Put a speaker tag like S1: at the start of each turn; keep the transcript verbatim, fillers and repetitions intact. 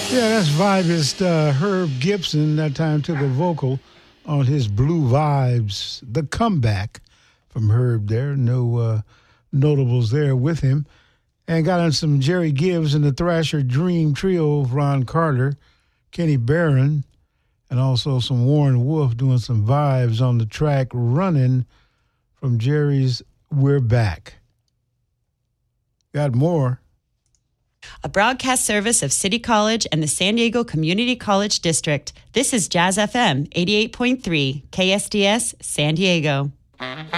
S1: Yeah, that's vibist uh, Herb Gibson. That time took a vocal on his Blue Vibes, the comeback from Herb there. No uh, notables there with him. And got on some Jerry Gibbs and the Thrasher Dream Trio of Ron Carter, Kenny Barron, and also some Warren Wolf doing some vibes on the track Running from Jerry's We're Back. Got more.
S2: A broadcast service of City College and the San Diego Community College District. This is Jazz F M eighty-eight point three, K S D S, San Diego.